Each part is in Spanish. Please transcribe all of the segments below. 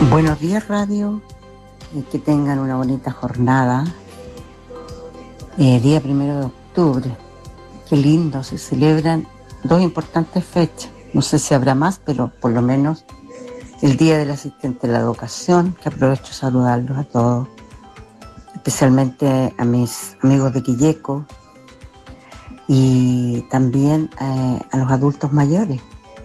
Buenos días, radio. Que tengan una bonita jornada. Día 1 de octubre. Qué lindo, se celebran dos importantes fechas. No sé si habrá más, pero por lo menos el Día del Asistente de la Educación, que aprovecho de saludarlos a todos, especialmente a mis amigos de Quilleco y también a los adultos mayores.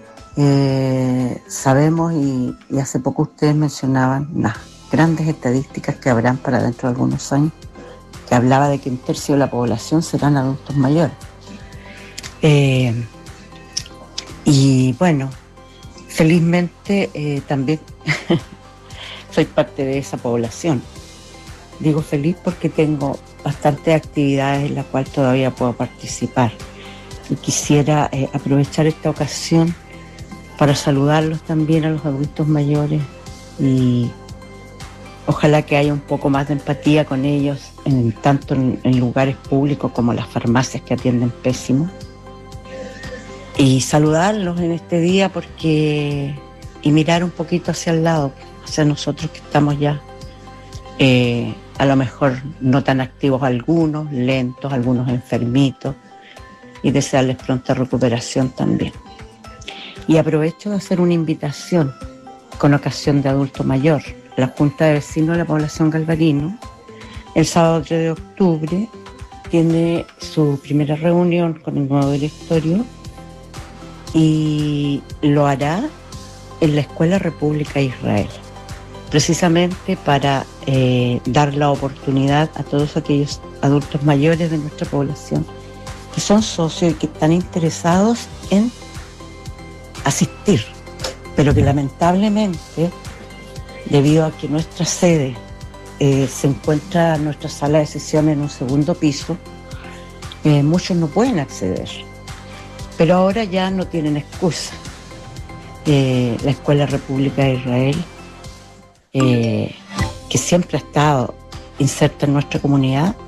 Sabemos, y hace poco ustedes mencionaban las grandes estadísticas que habrán para dentro de algunos años, que hablaba de que 1/3 de la población serán adultos mayores. Y bueno, felizmente también soy parte de esa población. Digo feliz porque tengo bastantes actividades en las cuales todavía puedo participar. Y quisiera aprovechar esta ocasión para saludarlos también a los adultos mayores y ojalá que haya un poco más de empatía con ellos, tanto en lugares públicos como las farmacias que atienden pésimo. Y saludarlos en este día y mirar un poquito hacia el lado, hacia nosotros que estamos ya a lo mejor no tan activos algunos, lentos, algunos enfermitos, y desearles pronta recuperación también. Y aprovecho de hacer una invitación con ocasión de Adulto Mayor. La Junta de Vecinos de la Población Galvarino, el sábado 3 de octubre, tiene su primera reunión con el nuevo directorio y lo hará en la Escuela República Israel, precisamente para dar la oportunidad a todos aquellos adultos mayores de nuestra población que son socios y que están interesados en asistir, pero que lamentablemente, debido a que nuestra sede se encuentra nuestra sala de sesiones en un segundo piso, muchos no pueden acceder. Pero ahora ya no tienen excusa. La Escuela República de Israel, que siempre ha estado inserta en nuestra comunidad,